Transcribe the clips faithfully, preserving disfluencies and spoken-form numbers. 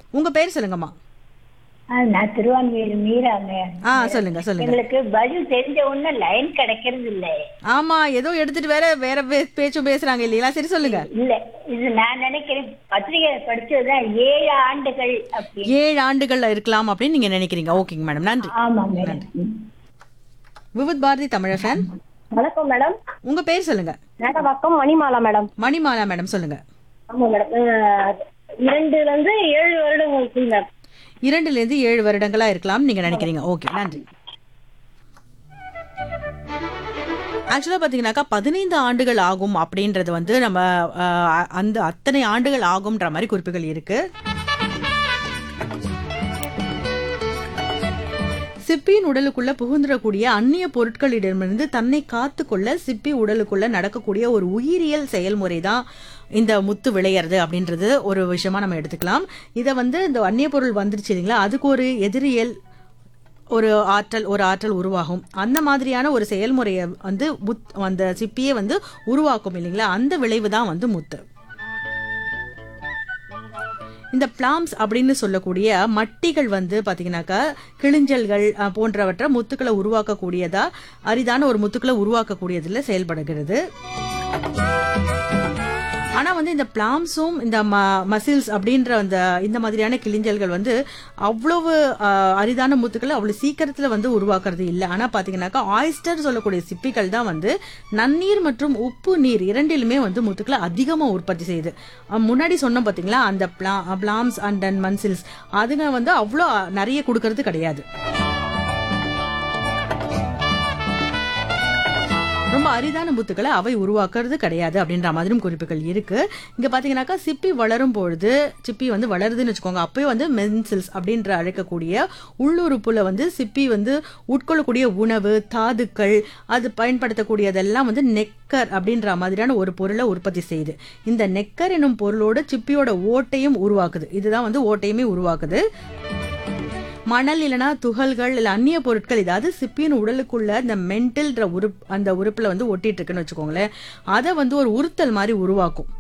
உங்க பேர் சொல்லுங்கம்மா. ஆ, நான் திருவான்மையூர் மீராங்க. ஆ சொல்லுங்க சொல்லுங்க. எங்களுக்கு பதில் தெரிஞ்ச உடனே லைன் கிடைக்கிறது இல்ல. ஆமா, ஏதோ எடுத்துட்டு வேற வேற பே- பேச்சும் பேசுறாங்க இல்லையா? சரி சொல்லுங்க. இல்ல, இது நான் நினைக்கிறேன் பத்திரிகை படிச்சதுதான் ஏழு ஆண்டுகள் அப்படின்னு. ஏழு ஆண்டுகள்ல இருக்கலாம் அப்படின்னு நீங்க நினைக்கிறீங்க. ஓகேங்க மேடம், நன்றி. ஆமா மேடம். விவித் பாரதி தமிழன். வணக்கம் மேடம். உங்க பேர் சொல்லுங்க. மேடவாக்கம் மணிமாலா மேடம். மணிமாலா மேடம் சொல்லுங்க. ஆமா மேடம். அஹ், இரண்டுல இருந்து ஏழு வருடங்களுக்கு மேடம். இரண்டுல இருந்து ஏழு வருடங்களா இருக்கலாம் நீங்க நினைக்கிறீங்க. ஓகே, நன்றி. ஆக்சுவலா பாத்தீங்கன்னாக்கா பதினைந்து ஆண்டுகள் ஆகும் அப்படின்றது வந்து நம்ம அஹ், அந்த அத்தனை ஆண்டுகள் ஆகும்ன்ற மாதிரி குறிப்புகள் இருக்கு. சிப்பியின் உடலுக்குள்ள புகுந்துடக்கூடிய அந்நிய பொருட்களிடமிருந்து தன்னை காத்துக்கொள்ள சிப்பி உடலுக்குள்ள நடக்கக்கூடிய ஒரு உயிரியல் செயல்முறை தான் இந்த முத்து விளையிறது அப்படின்றது ஒரு விஷயமா நம்ம எடுத்துக்கலாம். இதை வந்து இந்த அந்நிய பொருள் வந்துருச்சு இல்லைங்களா, அதுக்கு ஒரு எதிரியல் ஒரு ஆற்றல் ஒரு ஆற்றல் உருவாகும். அந்த மாதிரியான ஒரு செயல்முறையை வந்து முத் அந்த சிப்பியே வந்து உருவாக்கும் இல்லைங்களா, அந்த விளைவு தான் வந்து முத்து. இந்த பிளாம்ஸ் அப்படின்னு சொல்லக்கூடிய மட்டிகள் வந்து பாத்தீங்கன்னாக்கா கிளிஞ்சல்கள் அஹ், போன்றவற்றை முத்துக்களை உருவாக்கக்கூடியதா அரிதான ஒரு முத்துக்களை உருவாக்கக்கூடியதுல செயல்படுகிறது. ஆனா வந்து இந்த பிளாம்ஸும் இந்த மசில்ஸ் அப்படின்ற அந்த இந்த மாதிரியான கிளிஞ்சல்கள் வந்து அவ்வளவு அஹ், அரிதான முத்துக்களை அவ்வளவு சீக்கிரத்துல வந்து உருவாக்குறது இல்லை. ஆனா பாத்தீங்கன்னாக்கா ஆயிஸ்டர் சொல்லக்கூடிய சிப்பிகள் தான் வந்து நன்னீர் மற்றும் உப்பு நீர் இரண்டிலுமே வந்து முத்துக்களை அதிகமா உற்பத்தி செய்யுது. அஹ், முன்னாடி சொன்னோம் பாத்தீங்களா அந்த பிளாம்ஸ் அண்ட் அண்ட் மசில்ஸ், அதுங்க வந்து அவ்வளோ நிறைய கொடுக்கறது கிடையாது. ரொம்ப அரிதான முத்துக்களை அவை உருவாக்குறது கிடையாது அப்படின்ற மாதிரியும் குறிப்புகள் இருக்கு. இங்க பாத்தீங்கன்னாக்கா சிப்பி வளரும் பொழுது சிப்பி வந்து வளருதுன்னு வச்சுக்கோங்க, அப்பவே வந்து மென்சில்ஸ் அப்படின்ற அழைக்கக்கூடிய உள்ளுறுப்புல வந்து சிப்பி வந்து உட்கொள்ளக்கூடிய உணவு தாதுக்கள் அது பயன்படுத்தக்கூடியதெல்லாம் வந்து நெக்கர் அப்படின்ற மாதிரியான ஒரு பொருளை உற்பத்தி செய்யுது. இந்த நெக்கர் எனும் பொருளோட சிப்பியோட ஓட்டையும் உருவாக்குது. இதுதான் வந்து ஓட்டையுமே உருவாக்குது. மணல் இல்லைன்னா துகள்கள் இல்ல அந்நிய பொருட்கள் ஏதாவது சிப்பியின் உடலுக்குள்ள இந்த மென்டல்ன்ற உறுப்பு அந்த உறுப்புல வந்து ஒட்டிட்டு இருக்குன்னு வச்சுக்கோங்களேன், அதை வந்து ஒரு உறுத்தல் மாதிரி உருவாக்கும்.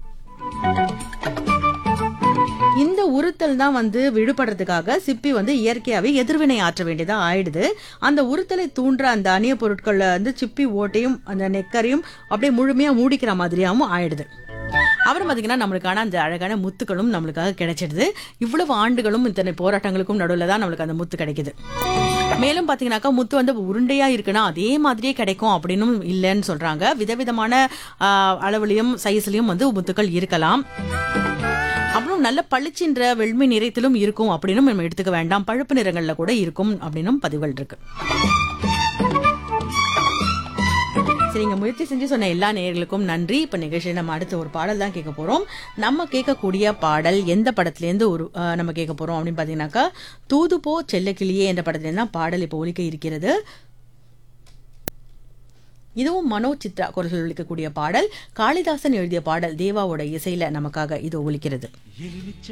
இந்த உறுத்தல் தான் வந்து விடுபடுறதுக்காக சிப்பி வந்து இயற்கையாவே எதிர்வினை ஆற்ற வேண்டியதா ஆயிடுது. அந்த உறுத்தலை தூண்டுற அந்த அந்நிய பொருட்கள்ல வந்து சிப்பி ஓட்டையும் அந்த நெக்கரையும் அப்படியே முழுமையா மூடிக்கிற மாதிரியாவும் ஆயிடுது. அப்புறம் பாத்தீங்கன்னா நம்மளுக்கான அந்த அழகான முத்துக்களும் நம்மளுக்காக கிடைச்சிடுது. இவ்வளவு ஆண்டுகளும் இத்தனை போராட்டங்களுக்கும் நடுவில் தான் நம்மளுக்கு அந்த முத்து கிடைக்குது. மேலும் பாத்தீங்கன்னாக்கா முத்து வந்து உருண்டையா இருக்குன்னா அதே மாதிரியே கிடைக்கும் அப்படின்னு இல்லைன்னு சொல்றாங்க. விதவிதமான ஆஹ், அளவுலயும் சைஸ்லயும் வந்து முத்துக்கள் இருக்கலாம். அப்புறம் நல்ல பளிச்சின்ற வெண்மை நிறத்திலும் இருக்கும் அப்படின்னு நம்ம எடுத்துக்க வேண்டாம், பழுப்பு நிறங்கள்ல கூட இருக்கும் அப்படின்னும் பதிவுகள் இருக்கு. சரிங்க, முயற்சி செஞ்சு சொன்ன எல்லா நேயர்களுக்கும் நன்றி. இப்ப நிகழ்ச்சியில் நம்ம அடுத்த ஒரு பாடல் தான் கேட்க போறோம். நம்ம கேட்கக்கூடிய பாடல் எந்த படத்துல இருந்து ஒரு அஹ், நம்ம கேட்க போறோம் அப்படின்னு பாத்தீங்கன்னாக்கா தூதுபோ செல்லக்கிளியே என்ற படத்துல இருந்து தான் பாடல் இப்ப ஒலிக்க இருக்கிறது. இதுவும் மனோ சித்ரா குரல் ஒலிக்கக்கூடிய பாடல். காளிதாசன் எழுதிய பாடல் தேவாவோட இசையில நமக்காக இது ஒலிக்கிறது.